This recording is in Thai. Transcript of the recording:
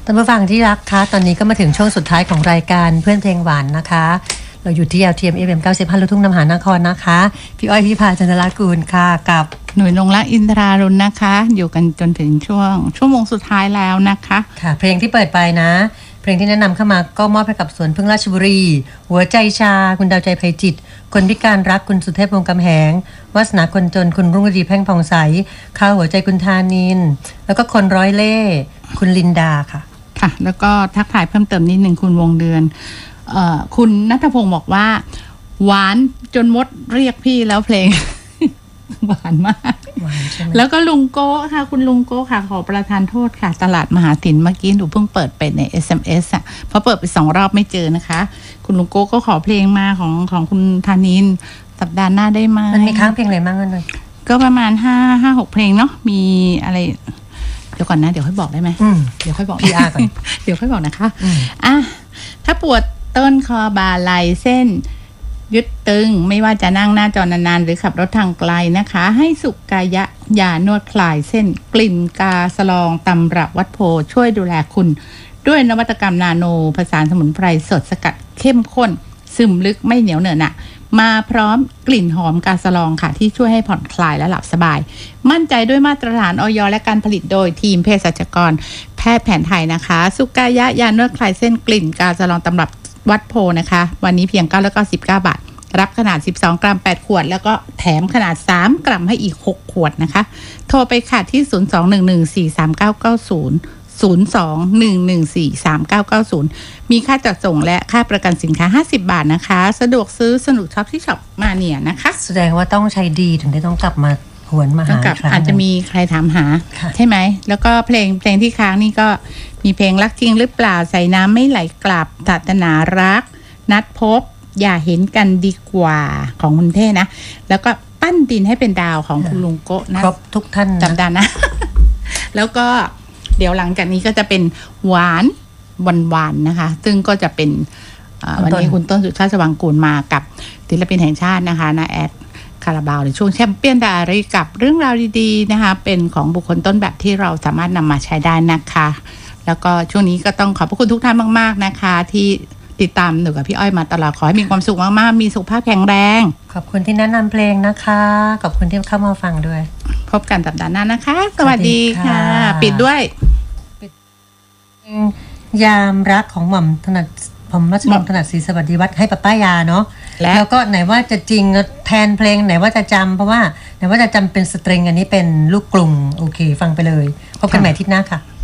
ท่านผู้ฟังที่รักคะตอนนี้ก็มาถึงช่วงสุดท้ายของรายการเพื่อนเพลงหวานนะคะเราอยู่ที่ LTM FM 95 ลูกทุ่งนำหานครนะคะพี่อ้อยพี่พาจันทรากูลค่ะกับหน่วยนงรักอินทรารุณนะคะอยู่กันจนถึงชั่วโมงสุดท้ายแล้วนะคะค่ะเพลงที่เปิดไปนะเพลงที่แนะนำเข้ามาก็มอบให้กับสวนพึ่งราชบุรีหัวใจชาคุณดาวใจไพจิตคนพิการรักคุณสุเทพวงศ์กำแหงวาสนาคนจนคุณรุ่งฤดีแพ่งผ่องใสข้าวหัวใจคุณธานินแล้วก็คนร้อยเล่คุณลินดาค่ะค่ะแล้วก็ทักทายเพิ่มเติมนิดหนึ่งคุณวงเดือนคุณณัฐพงศ์บอกว่าหวานจนมดเรียกพี่แล้วเพลง หวานมากแล้วก็ลุงโก้ค่ะคุณลุงโก้ค่ะขอประทานโทษค่ะตลาดมหาศิลป์เมื่อกี้หนูเพิ่งเปิดไปใน SMS อ่ะเพราะเปิดไป2 รอบไม่เจอนะคะคุณลุงโก้ก็ขอเพลงมาของคุณธานินสัปดาห์หน้าได้ไหมมันมีค้างเพลงอะไรบ้างกันเลยก็ประมาณ5-6 เพลงเนาะมีอะไรเดี๋ยวก่อนนะเดี๋ยวค่อยบอกได้ไหมเดี๋ยวค่อยบอกพี่อาก่อนเดี๋ยวค่อยบอกนะคะถ้าปวดต้นคอบ่าไหล่เส้นยึดตึงไม่ว่าจะนั่งหน้าจอนานๆหรือขับรถทางไกลนะคะให้สุกายะยานวดคลายเส้นกลิ่นกาสลองตำรับวัดโพช่วยดูแลคุณด้วยนวัตกรรมนาโนผสานสมุนไพรสดสกัดเข้มข้นซึมลึกไม่เหนียวเหนอะหนะมาพร้อมกลิ่นหอมกาสลองค่ะที่ช่วยให้ผ่อนคลายและหลับสบายมั่นใจด้วยมาตรฐานอย.และการผลิตโดยทีมเภสัชกรแพทย์แผนไทยนะคะสุกายะยานวดคลายเส้นกลิ่นกาสลองตำรับวัดโพนะคะวันนี้เพียง919 บาทรับขนาด12 กรัม8 ขวดแล้วก็แถมขนาด3 กรัมให้อีก6 ขวดนะคะโทรไปค่ะที่02-114-3990 มีค่าจัดส่งและค่าประกันสินค้า50 บาทนะคะสะดวกซื้อสนุกช็อปที่ช็อปมาเนี่ยนะคะแสดงว่าต้องใช้ดีถึงได้ต้องกลับมาหวนมาหาอาจจะมีใครถามหาใช่ไหมแล้วก็เพลงที่ค้างนี่ก็มีเพลงรักจริงหรือเปล่าใส่น้ำไม่ไหลกลับศาสนารักนัดพบอย่าเห็นกันดีกว่าของคุณเท่นะแล้วก็ปั้นดินให้เป็นดาวของคุณลุงโกะนะครบทุกท่านจำได้นะ แล้วก็เดี๋ยวหลังจากนี้ก็จะเป็นหวานวันนะคะซึ่งก็จะเป็นวันนี้คุณต้นสุชาติสว่างกูลมากับศิลปินแห่งชาตินะคะนาแอดคาราบาวในช่วงแชมเปี้ยนไดอารี่กับเรื่องราวดีๆนะคะเป็นของบุคคลต้นแบบที่เราสามารถนำมาใช้ได้นะคะแล้วก็ช่วงนี้ก็ต้องขอบพระคุณทุกท่านมากๆนะคะที่ติดตามหนูกับพี่อ้อยมาตลอดขอให้มีความสุขมากๆมีสุขภาพแข็งแรงขอบคุณที่แนะนำเพลงนะคะขอบคุณที่เข้ามาฟังด้วยพบกันสัปดาห์หน้านะคะสวัสดีค่ะปิดด้วยยามรักของหม่อมถนัดผมรัชกรถนัดศรีสวัสดิวัฒน์ให้ป้ายาเนาะแล้วก็ไหนว่าจะจริงแทนเพลงไหนว่าจะจำเพราะว่าไหนว่าจะจำเป็นสตริงอันนี้เป็นลูกกรุงโอเคฟังไปเลยพบกันใหม่อาทิตย์หน้าค่ะ